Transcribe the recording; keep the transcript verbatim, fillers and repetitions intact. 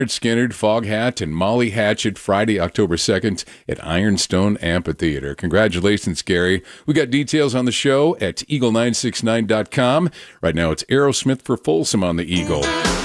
Skinner, Foghat, and Molly Hatchet Friday, October second at Ironstone Amphitheater. Congratulations, Gary. We got details on the show at eagle nine six nine dot com. Right now, it's Aerosmith for Folsom on the Eagle.